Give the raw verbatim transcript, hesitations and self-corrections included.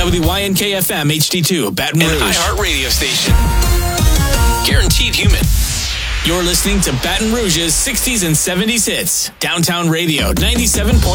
W Y N K F M H D two, Baton Rouge. An iHeart radio station. Guaranteed human. You're listening to Baton Rouge's sixties and seventies hits. Downtown Radio, ninety-seven point